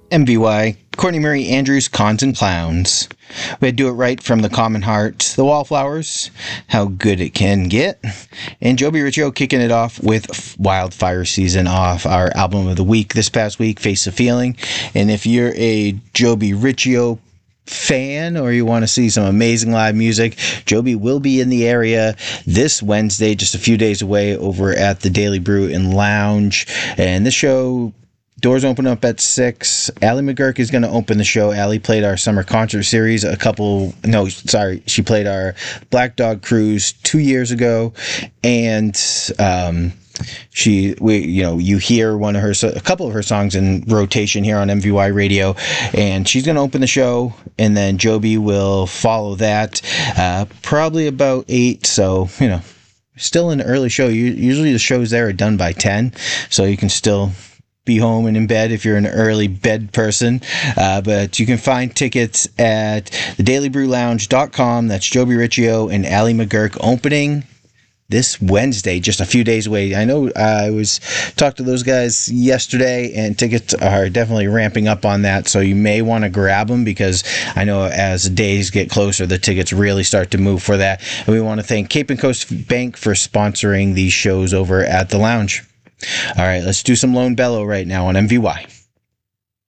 MVY, Courtney Marie Andrews, Cons and Clowns. We had Do It Right from The Common Heart, The Wallflowers, How Good It Can Get, and Joby Riccio kicking it off with Wildfire Season off our album of the week this past week, Face the Feeling. And if you're a Joby Riccio fan or you want to see some amazing live music, Joby will be in the area this Wednesday, just a few days away, over at the Daily Brew and Lounge. And this show, doors open up at 6. Allie McGurk is going to open the show. Allie played our summer concert series she played our Black Dog Cruise 2 years ago, and you hear a couple of her songs in rotation here on MVY Radio, and she's going to open the show, and then Joby will follow that probably about 8. So still an early show. Usually the shows there are done by 10, so you can still be home and in bed if you're an early bed person, but you can find tickets at thedailybrewlounge.com. That's Joby Riccio and Allie McGurk opening this Wednesday, just a few days away. I know I talked to those guys yesterday, and tickets are definitely ramping up on that, so you may want to grab them, because I know as the days get closer, the tickets really start to move for that. And we want to thank Cape and Coast Bank for sponsoring these shows over at the lounge. All right, let's do some Lone Bellow right now on MVY.